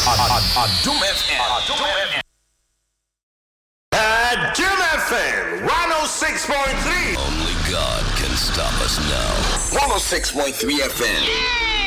Adum FM. Adum FM 106.3. Only God can stop us now. 106.3 FM.